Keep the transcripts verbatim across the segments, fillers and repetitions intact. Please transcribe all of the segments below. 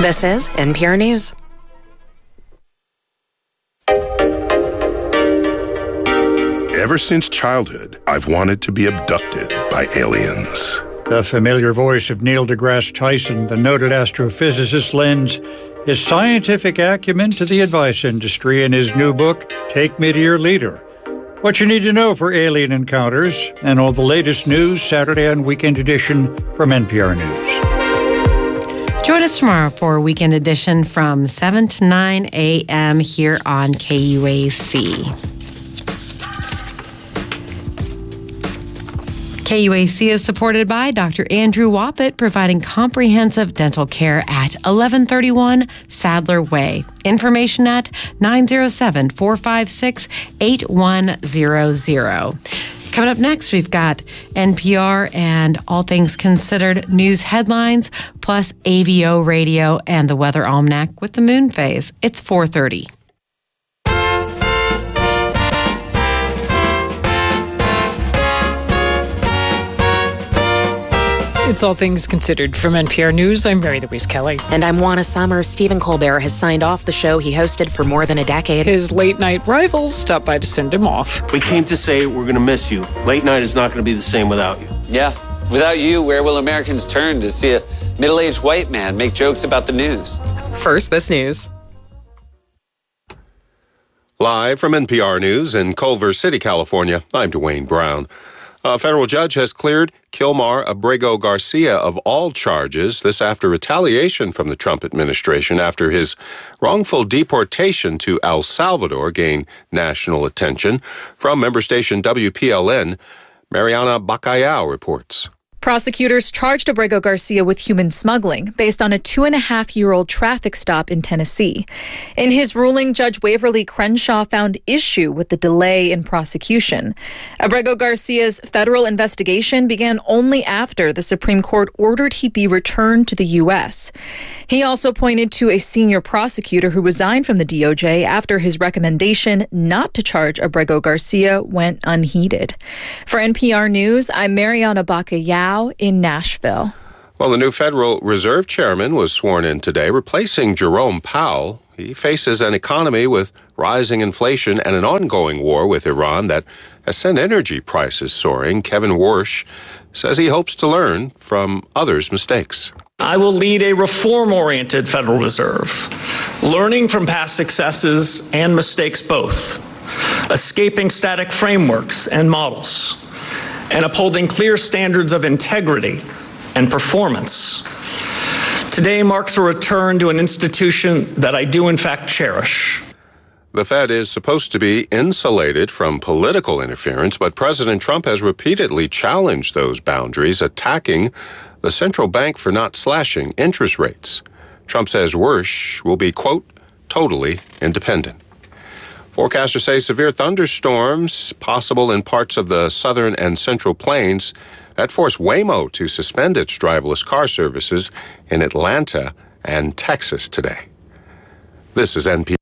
This is N P R News. Ever since childhood, I've wanted to be abducted by aliens. The familiar voice of Neil deGrasse Tyson, the noted astrophysicist, lends his scientific acumen to the advice industry in his new book, Take Me to Your Leader. What you need to know for alien encounters and all the latest news, Saturday and Weekend Edition from N P R News. Join us tomorrow for Weekend Edition from seven to nine a.m. here on K U A C. K U A C is supported by Doctor Andrew Woppett, providing comprehensive dental care at eleven thirty-one Sadler Way. Information at nine oh seven, four five six, eight one zero zero. Coming up next, we've got N P R and All Things Considered news headlines, plus A V O radio and the Weather Almanac with the moon phase. It's four thirty. It's All Things Considered from N P R News. I'm Mary Louise Kelly. And I'm Juana Summers. Stephen Colbert has signed off the show he hosted for more than a decade. His late-night rivals stopped by to send him off. We came to say we're going to miss you. Late night is not going to be the same without you. Yeah. Without you, where will Americans turn to see a middle-aged white man make jokes about the news? First, this news. Live from N P R News in Culver City, California, I'm Dwayne Brown. A federal judge has cleared Kilmar Abrego Garcia of all charges, this after retaliation from the Trump administration after his wrongful deportation to El Salvador gained national attention. From member station W P L N, Mariana Bacallao reports. Prosecutors charged Abrego Garcia with human smuggling based on a two-and-a-half-year-old traffic stop in Tennessee. In his ruling, Judge Waverly Crenshaw found issue with the delay in prosecution. Abrego Garcia's federal investigation began only after the Supreme Court ordered he be returned to the U S. He also pointed to a senior prosecutor who resigned from the D O J after his recommendation not to charge Abrego Garcia went unheeded. For N P R News, I'm Mariana Bacallao in Nashville. Well, the new Federal Reserve Chairman was sworn in today, replacing Jerome Powell. He faces an economy with rising inflation and an ongoing war with Iran that has sent energy prices soaring. Kevin Warsh says he hopes to learn from others' mistakes. I will lead a reform-oriented Federal Reserve, learning from past successes and mistakes both, escaping static frameworks and models, and upholding clear standards of integrity and performance. Today marks a return to an institution that I do in fact cherish. The Fed is supposed to be insulated from political interference, but President Trump has repeatedly challenged those boundaries, attacking the central bank for not slashing interest rates. Trump says Warsh will be, quote, totally independent. Forecasters say severe thunderstorms possible in parts of the southern and central plains that forced Waymo to suspend its driverless car services in Atlanta and Texas today. This is N P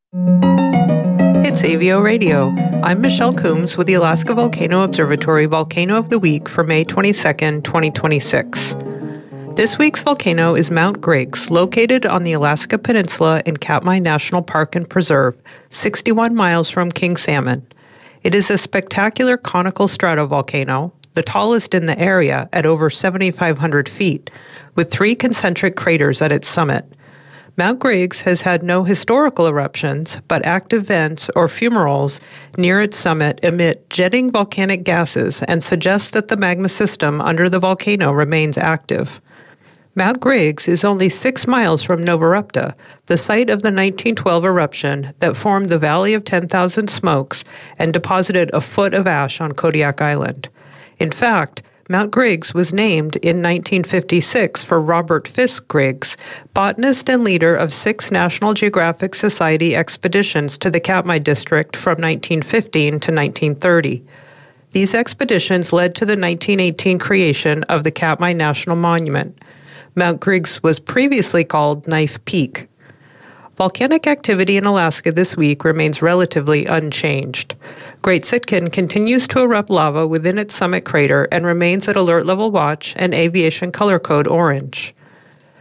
R. It's A V O Radio. I'm Michelle Coombs with the Alaska Volcano Observatory Volcano of the Week for May twenty-second, twenty twenty-six. This week's volcano is Mount Griggs, located on the Alaska Peninsula in Katmai National Park and Preserve, sixty-one miles from King Salmon. It is a spectacular conical stratovolcano, the tallest in the area at over seventy-five hundred feet, with three concentric craters at its summit. Mount Griggs has had no historical eruptions, but active vents or fumaroles near its summit emit jetting volcanic gases and suggest that the magma system under the volcano remains active. Mount Griggs is only six miles from Novarupta, the site of the nineteen twelve eruption that formed the Valley of ten thousand Smokes and deposited a foot of ash on Kodiak Island. In fact, Mount Griggs was named in nineteen fifty-six for Robert Fisk Griggs, botanist and leader of six National Geographic Society expeditions to the Katmai District from nineteen fifteen to nineteen thirty. These expeditions led to the nineteen eighteen creation of the Katmai National Monument. Mount Griggs was previously called Knife Peak. Volcanic activity in Alaska this week remains relatively unchanged. Great Sitkin continues to erupt lava within its summit crater and remains at alert level watch and aviation color code orange.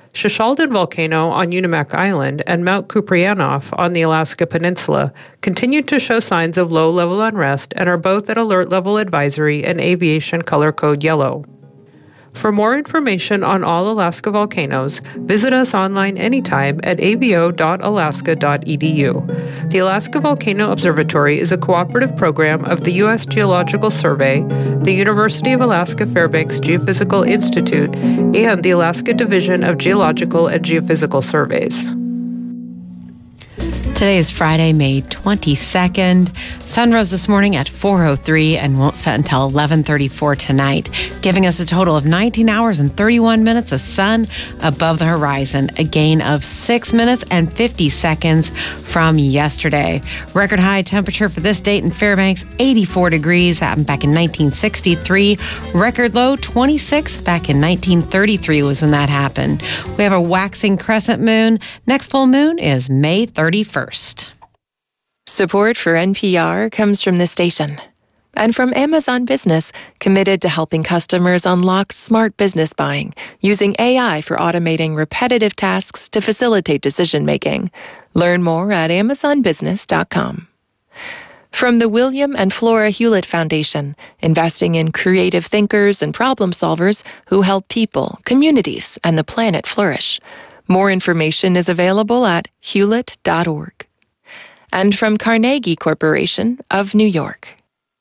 Shishaldin Volcano on Unimak Island and Mount Kuprianov on the Alaska Peninsula continued to show signs of low-level unrest and are both at alert level advisory and aviation color code yellow. For more information on all Alaska volcanoes, visit us online anytime at a v o dot alaska dot e d u. The Alaska Volcano Observatory is a cooperative program of the U S Geological Survey, the University of Alaska Fairbanks Geophysical Institute, and the Alaska Division of Geological and Geophysical Surveys. Today is Friday, May twenty-second. Sun rose this morning at four oh three and won't set until eleven thirty-four tonight, giving us a total of nineteen hours and thirty-one minutes of sun above the horizon, a gain of six minutes and fifty seconds from yesterday. Record high temperature for this date in Fairbanks, eighty-four degrees, happened back in nineteen sixty-three. Record low, twenty-six, back in nineteen thirty-three was when that happened. We have a waxing crescent moon. Next full moon is May thirty-first. Support for N P R comes from this station and from Amazon Business, committed to helping customers unlock smart business buying using A I for automating repetitive tasks to facilitate decision-making. Learn more at amazon business dot com. From the William and Flora Hewlett Foundation, investing in creative thinkers and problem solvers who help people, communities, and the planet flourish. More information is available at hewlett dot org. And from Carnegie Corporation of New York.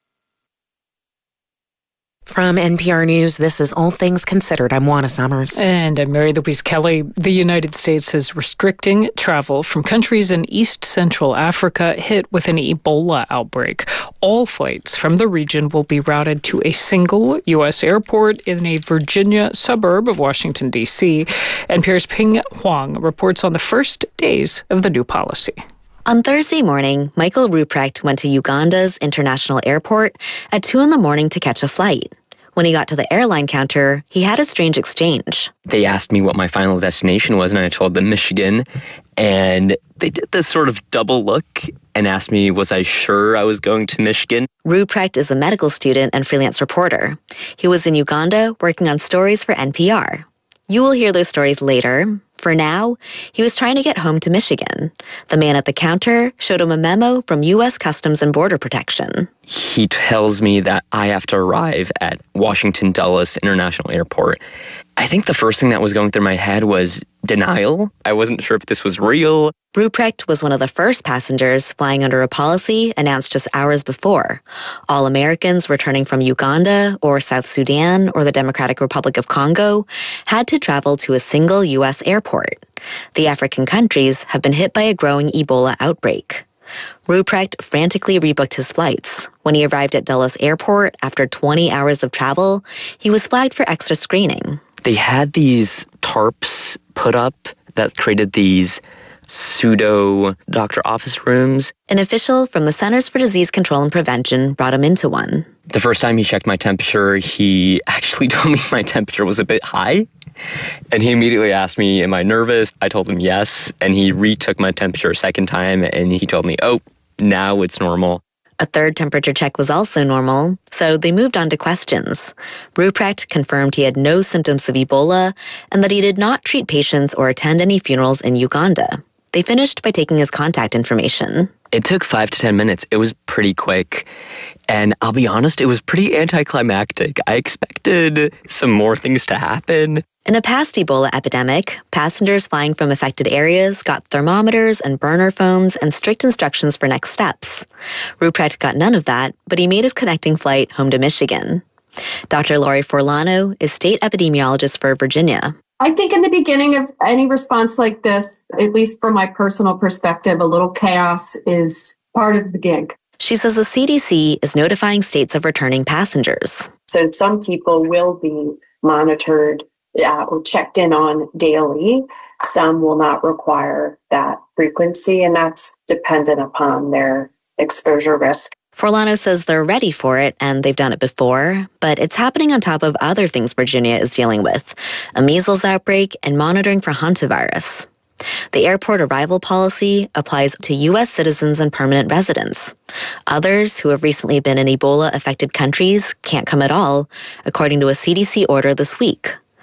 From N P R News, this is All Things Considered. I'm Juana Summers. And I'm Mary Louise Kelly. The United States is restricting travel from countries in East Central Africa hit with an Ebola outbreak. All flights from the region will be routed to a single U S airport in a Virginia suburb of Washington, D C. N P R's Ping Huang reports on the first days of the new policy. On Thursday morning, Michael Ruprecht went to Uganda's international airport at two in the morning to catch a flight. When he got to the airline counter, he had a strange exchange. They asked me what my final destination was, and I told them Michigan. And they did this sort of double look and asked me, was I sure I was going to Michigan? Ruprecht is a medical student and freelance reporter. He was in Uganda working on stories for N P R. You will hear those stories later. For now, he was trying to get home to Michigan. The man at the counter showed him a memo from U S Customs and Border Protection. He tells me that I have to arrive at Washington Dulles International Airport. I think the first thing that was going through my head was denial. I wasn't sure if this was real. Ruprecht was one of the first passengers flying under a policy announced just hours before. All Americans returning from Uganda or South Sudan or the Democratic Republic of Congo had to travel to a single U S airport. The African countries have been hit by a growing Ebola outbreak. Ruprecht frantically rebooked his flights. When he arrived at Dulles Airport after twenty hours of travel, he was flagged for extra screening. They had these tarps put up that created these pseudo doctor office rooms. An official from the Centers for Disease Control and Prevention brought him into one. The first time he checked my temperature, he actually told me my temperature was a bit high. And he immediately asked me, am I nervous? I told him yes. And he retook my temperature a second time and he told me, oh, now it's normal. A third temperature check was also normal, so they moved on to questions. Ruprecht confirmed he had no symptoms of Ebola and that he did not treat patients or attend any funerals in Uganda. They finished by taking his contact information. It took five to ten minutes. It was pretty quick. And I'll be honest, it was pretty anticlimactic. I expected some more things to happen. In a past Ebola epidemic, passengers flying from affected areas got thermometers and burner phones and strict instructions for next steps. Ruprecht got none of that, but he made his connecting flight home to Michigan. Doctor Lori Forlano is state epidemiologist for Virginia. I think in the beginning of any response like this, at least from my personal perspective, a little chaos is part of the gig. She says the C D C is notifying states of returning passengers. So some people will be monitored uh, or checked in on daily. Some will not require that frequency, and that's dependent upon their exposure risk. Forlano says they're ready for it, and they've done it before, but it's happening on top of other things Virginia is dealing with, a measles outbreak and monitoring for hantavirus. The airport arrival policy applies to U S citizens and permanent residents. Others who have recently been in Ebola-affected countries can't come at all, according to a C D C order this week.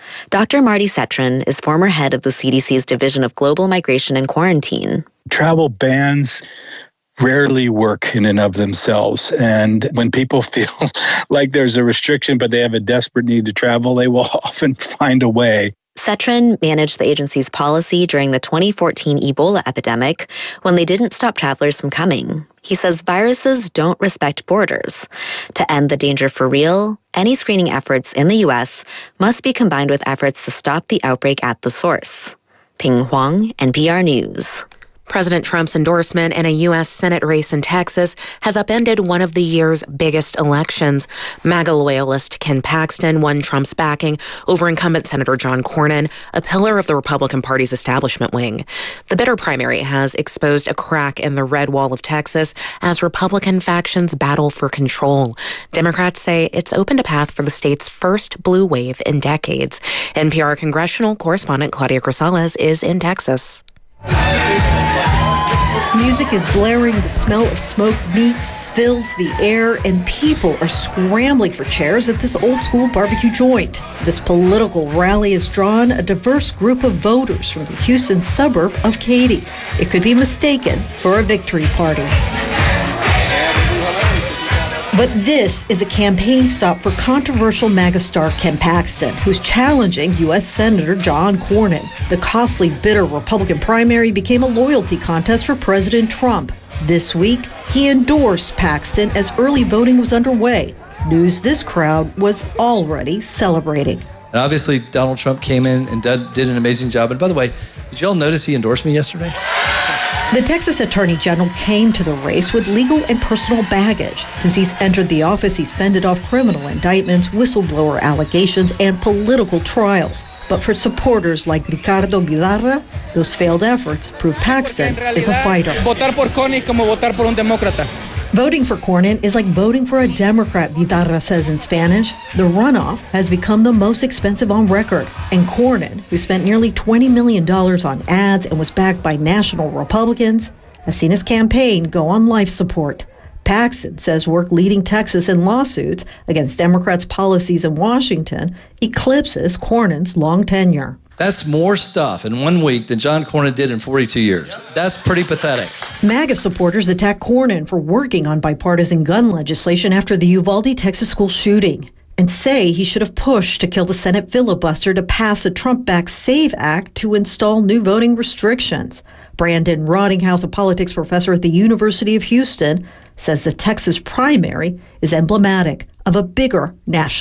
Doctor Marty Cetron is former head of the C D C's Division of Global Migration and Quarantine. Travel bans rarely work in and of themselves. And when people feel like there's a restriction, but they have a desperate need to travel, they will often find a way. Cetron managed the agency's policy during the twenty fourteen Ebola epidemic when they didn't stop travelers from coming. He says viruses don't respect borders. To end the danger for real, any screening efforts in the U S must be combined with efforts to stop the outbreak at the source. Ping Huang, N P R News. President Trump's endorsement in a U S Senate race in Texas has upended one of the year's biggest elections. MAGA loyalist Ken Paxton won Trump's backing over incumbent Senator John Cornyn, a pillar of the Republican Party's establishment wing. The bitter primary has exposed a crack in the red wall of Texas as Republican factions battle for control. Democrats say it's opened a path for the state's first blue wave in decades. N P R congressional correspondent Claudia Grisales is in Texas. Music is blaring, the smell of smoked meats fills the air, and people are scrambling for chairs at this old-school barbecue joint. This political rally has drawn a diverse group of voters from the Houston suburb of Katy. It could be mistaken for a victory party. But this is a campaign stop for controversial MAGA star Ken Paxton, who's challenging U S Senator John Cornyn. The costly, bitter Republican primary became a loyalty contest for President Trump. This week, he endorsed Paxton as early voting was underway. News this crowd was already celebrating. And obviously, Donald Trump came in and did, did an amazing job. And by the way, did you all notice he endorsed me yesterday? The Texas Attorney General came to the race with legal and personal baggage. Since he's entered the office, he's fended off criminal indictments, whistleblower allegations, and political trials. But for supporters like Ricardo Vidarra, those failed efforts prove Paxton is a fighter. Votar por Cornyn como votar por un demócrata. Voting for Cornyn is like voting for a Democrat, Vidarra says in Spanish. The runoff has become the most expensive on record. And Cornyn, who spent nearly twenty million dollars on ads and was backed by national Republicans, has seen his campaign go on life support. Paxton says work leading Texas in lawsuits against Democrats' policies in Washington eclipses Cornyn's long tenure. That's more stuff in one week than John Cornyn did in forty-two years. That's pretty pathetic. MAGA supporters attack Cornyn for working on bipartisan gun legislation after the Uvalde, Texas school shooting and say he should have pushed to kill the Senate filibuster to pass the Trump-backed SAVE Act to install new voting restrictions. Brandon Rottinghouse, a politics professor at the University of Houston, says the Texas primary is emblematic of a bigger national